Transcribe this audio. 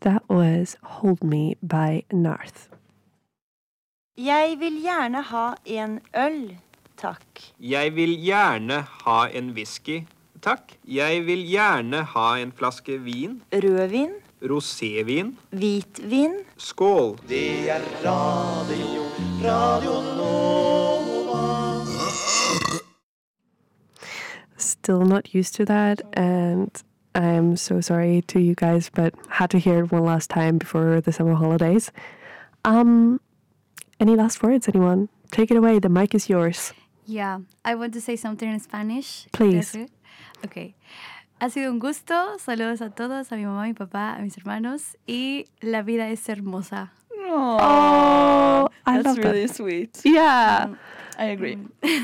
That was Hold Me by Narth. Jeg vil gjerne ha en øl, takk. Jeg vil gjerne ha en whisky, takk. Jeg vil gjerne ha en flaske vin. Rødvin, Rosévin. hvitvin. Skål. Det radio, Radio Nova. Still not used to that, and I'm so sorry to you guys, but had to hear it one last time before the summer holidays. Any last words, anyone? Take it away, the mic is yours. Yeah, I want to say something in Spanish. Please. Okay. Ha sido un gusto. Saludos a todos, a mi mamá, a mi papá, a mis hermanos. Y la vida es hermosa. Oh, I That's love that. really sweet. Yeah. I agree.